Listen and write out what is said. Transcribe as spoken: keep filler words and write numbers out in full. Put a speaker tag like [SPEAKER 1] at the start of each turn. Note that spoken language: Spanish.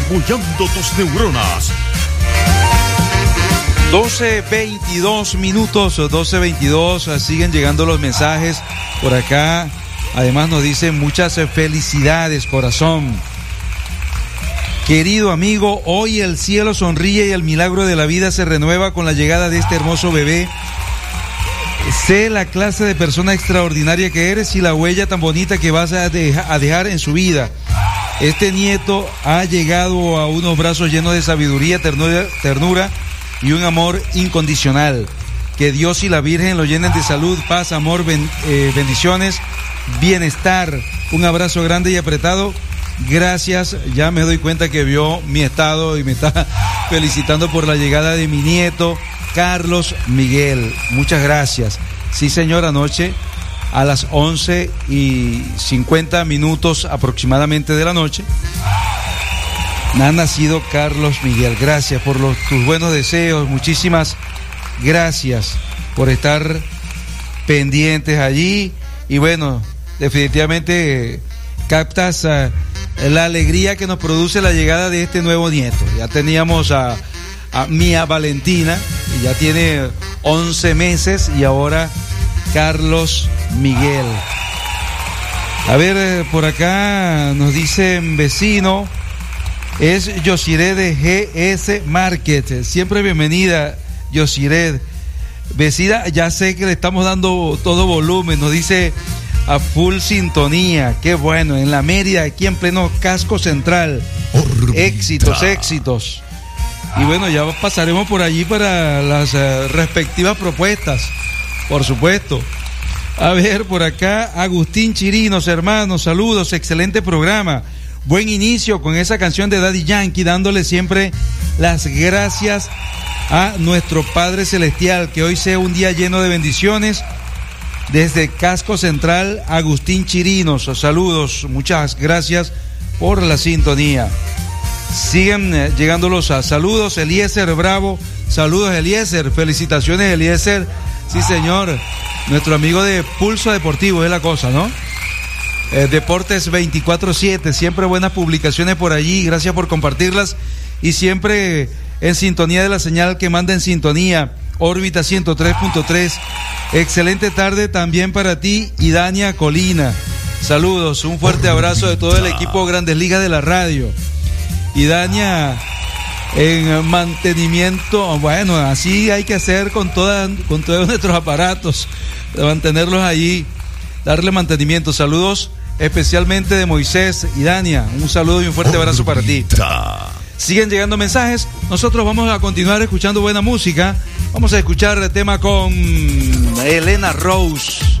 [SPEAKER 1] desarrollando tus neuronas.
[SPEAKER 2] doce veintidós minutos, doce veintidós, siguen llegando los mensajes por acá. Además nos dicen muchas felicidades, corazón. Querido amigo, hoy el cielo sonríe y el milagro de la vida se renueva con la llegada de este hermoso bebé. Sé la clase de persona extraordinaria que eres y la huella tan bonita que vas a, deja, a dejar en su vida. Este nieto ha llegado a unos brazos llenos de sabiduría, ternura, ternura y un amor incondicional. Que Dios y la Virgen lo llenen de salud, paz, amor, ben, eh, bendiciones, bienestar. Un abrazo grande y apretado. Gracias, ya me doy cuenta que vio mi estado y me está felicitando por la llegada de mi nieto, Carlos Miguel. Muchas gracias. Sí, señor, anoche a las once y cincuenta minutos aproximadamente de la noche ha nacido Carlos Miguel. Gracias por los, tus buenos deseos. Muchísimas gracias por estar pendientes allí. Y bueno, definitivamente captas uh, la alegría que nos produce la llegada de este nuevo nieto. Ya teníamos a, a Mía Valentina, que ya tiene once meses, y ahora Carlos Miguel. A ver, eh, por acá nos dicen vecino, es Yosired de G S Market. Siempre bienvenida, Yosired. Vecina, ya sé que le estamos dando todo volumen, nos dice a full sintonía. Qué bueno, en la Mérida, aquí en pleno casco central. Orbita. Éxitos, éxitos. Y bueno, ya pasaremos por allí para las uh, respectivas propuestas, por supuesto. A ver, por acá, Agustín Chirinos, hermanos, saludos, excelente programa. Buen inicio con esa canción de Daddy Yankee, dándole siempre las gracias a nuestro Padre Celestial, que hoy sea un día lleno de bendiciones. Desde Casco Central, Agustín Chirinos, saludos, muchas gracias por la sintonía. Siguen eh, llegando los uh, saludos. Eliezer Bravo, saludos Eliezer, felicitaciones Eliezer, sí señor, nuestro amigo de Pulso Deportivo es la cosa, ¿no? Eh, Deportes veinticuatro siete, siempre buenas publicaciones por allí, gracias por compartirlas y siempre en sintonía de la señal que manda en sintonía, órbita ciento tres punto tres. Excelente tarde también para ti y Dania Colina. Saludos, un fuerte abrazo de todo el equipo Grandes Ligas de la radio. Y Dania en mantenimiento, bueno, así hay que hacer con todas, con todos nuestros aparatos, mantenerlos allí, darle mantenimiento. Saludos especialmente de Moisés y Dania, un saludo y un fuerte abrazo para ti. Siguen llegando mensajes, nosotros vamos a continuar escuchando buena música. Vamos a escuchar el tema con Elena Rose.